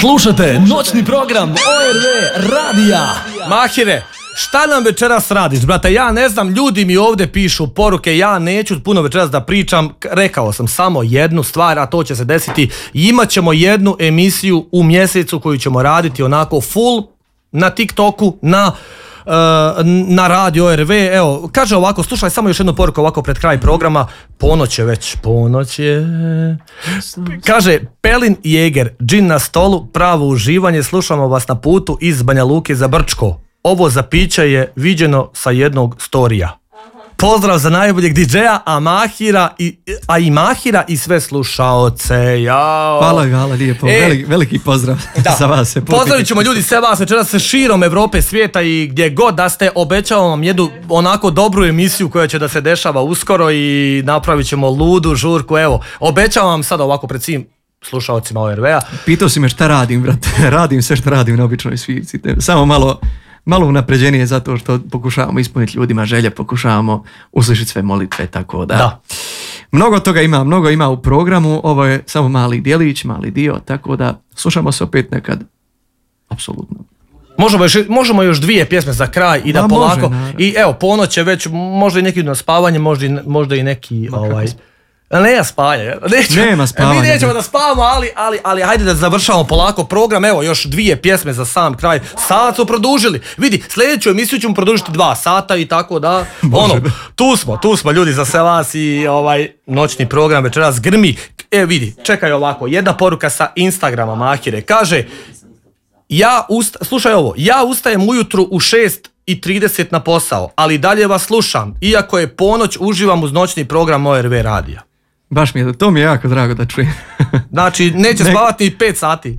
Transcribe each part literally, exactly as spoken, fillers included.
Slušajte noćni program O R V radija. Mahire, šta nam večeras radiš, brate? Ja ne znam, ljudi mi ovdje pišu poruke, ja neću puno večeras da pričam, rekao sam samo jednu stvar, a to će se desiti. Imat ćemo jednu emisiju u mjesecu koju ćemo raditi onako full na TikToku, na... Uh, na radio O R V. Evo, kaže ovako, slušaj samo još jednu poruku ovako pred kraj programa. Ponoć je već, ponoć je. Kaže, Pelin Jeger, džin na stolu, pravo uživanje, slušamo vas na putu iz Banja Luke za Brčko. Ovo za piće je viđeno sa jednog storija. Pozdrav za najboljeg di džeja, a Mahira i, a i Mahira i sve slušaoce. Jao. Hvala, hvala, lijepo. E, veliki, veliki pozdrav da. Za vas. Pozdravit ćemo ljudi sve vas večeras se širom Evrope, svijeta i gdje god da ste. Obećavam vam jednu onako dobru emisiju koja će da se dešava uskoro i napravit ćemo ludu žurku. Evo, obećavam vam sad ovako pred svim slušaocima O R V-a. Pitao si me šta radim, brate. Radim sve što radim na običnoj svirci. Samo malo... Malo unapređenije zato što pokušavamo ispuniti ljudima želje, pokušavamo uslišiti sve molitve, tako da. da. Mnogo toga ima, mnogo ima u programu, ovo je samo mali dijelić, mali dio, tako da slušamo se opet nekad, apsolutno. Možemo još, možemo još dvije pjesme za kraj i da, da polako, može, i evo, ponoć je već, možda i neki na spavanje, možda i, možda i neki, Ma, ovaj... Ne, ja spavanje. Nema spavanja. Mi nećemo da spavamo, ali, ali, ali hajde da završavamo polako program. Evo, još dvije pjesme za sam kraj. Sat su produžili. Vidi, sljedeću emisiju ćemo produžiti dva sata i tako da. Ono, tu smo, tu smo ljudi za sve vas i ovaj noćni program večeras grmi. E, vidi, čekaj ovako. Jedna poruka sa Instagrama Mahire. Kaže, ja usta, slušaj ovo, ja ustajem ujutru u šest i trideset na posao, ali dalje vas slušam. Iako je ponoć, uživam uz noćni program O R V radija. Baš mi je, to mi je jako drago da čujem. Znači, neće ne... spavati ni pet sati.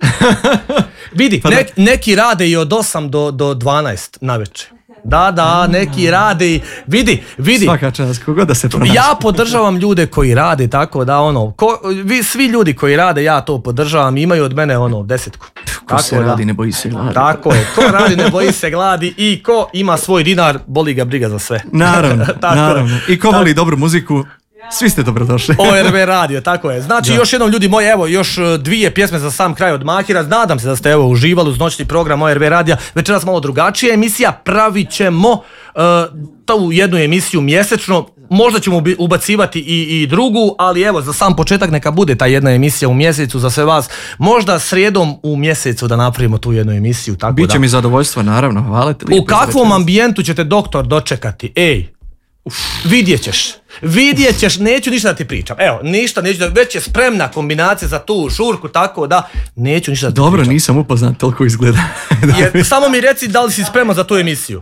Vidi, pa ne, neki rade i od osam do, do dvanaest navečer. Da, da, neki rade i... Vidi, vidi. Svaka čast, kogod da se pronaći. Ja podržavam ljude koji rade, tako da ono... Ko, vi, svi ljudi koji rade, ja to podržavam, imaju od mene ono desetku. Ko tako se da, radi, ne boji se gladi. Tako je, ko radi, ne boji se gladi i ko ima svoj dinar, boli ga briga za sve. Naravno, naravno. I ko voli dobru muziku, svi ste dobrodošli. O R V radio, tako je. Znači, da. Još jednom ljudi moji, evo, još dvije pjesme za sam kraj od Mahira. Nadam se da ste evo uživali uz noćni program O R V radija. Večeras malo drugačija emisija. Pravit ćemo uh, tu jednu emisiju mjesečno. Možda ćemo ubacivati i, i drugu, ali evo, za sam početak neka bude ta jedna emisija u mjesecu za sve vas. Možda srijedom u mjesecu da napravimo tu jednu emisiju. Tako Biće da. mi zadovoljstvo, naravno. Hvala te. U kakvom ambijentu ćete doktor dočekati? Ej, uf, vidjet ćeš. Vidjet ćeš, neću ništa da ti pričam. Evo, ništa, neću da, već je spremna kombinacija za tu žurku, tako da neću ništa da ti Dobro, pričam. Dobro, nisam upoznat, toliko izgleda. Je, samo mi reci da li si spreman za tu emisiju.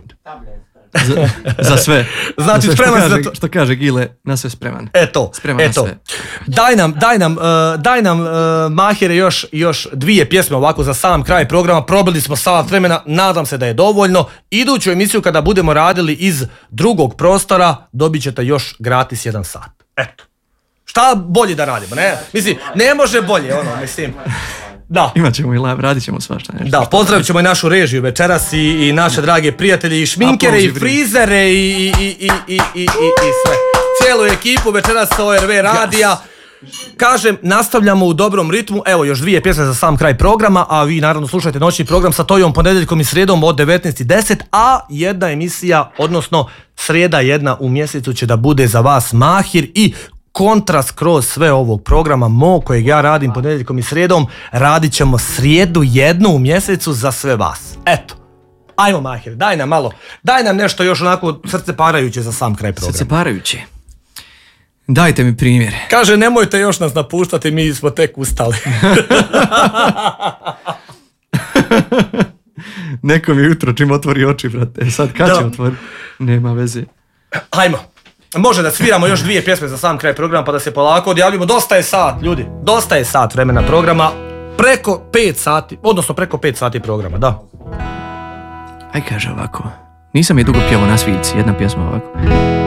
Za, za sve. Znači, za sve, spreman što kaže, za to. Što kaže Gile, na sve spreman. Eto, spreman eto. na sve. Daj nam, daj nam, uh, daj nam uh, Mahire još, još dvije pjesme ovako za sam kraj programa. Probili smo sat vremena, nadam se da je dovoljno. Iduću emisiju kada budemo radili iz drugog prostora, dobit ćete još gratis jedan sat. Eto. Šta bolje da radimo, ne? Mislim, ne može bolje, ono, mislim. Da. Imat ćemo i live, radit ćemo svašta nešto. Da, pozdravit ćemo i našu režiju večeras i, i naše drage prijatelje i šminkere i frizere i, i, i, i, i, i, i sve. Cijelu ekipu večeras sa O R V radija. Kažem, nastavljamo u dobrom ritmu. Evo još dvije pjesme za sam kraj programa, a vi naravno slušajte noćni program sa Tojom ponedjeljkom i srijedom od devetnaest i deset, a jedna emisija, odnosno srijeda jedna u mjesecu će da bude za vas Mahir i kontrast kroz sve ovog programa mog kojeg ja radim ponedjeljkom i srijedom. Radit ćemo srijedu jednu u mjesecu za sve vas. Eto, ajmo Mahir, daj nam malo, daj nam nešto još onako srce parajuće za sam kraj programa. Srce parajuće. Dajte mi primjer. Kaže, nemojte još nas napuštati, mi smo tek ustali. Neko mi jutro čim otvori oči, brate. Sad kad će otvori? Nema veze. Hajmo. Može da sviramo još dvije pjesme za sam kraj programa pa da se polako odjavljamo. Dosta je sat, ljudi. Dosta je sat vremena programa. Preko pet sati, odnosno preko pet sati programa, da. Aj kaže ovako. Nisam je dugo pjevao na svirci, jedna pjesma ovako.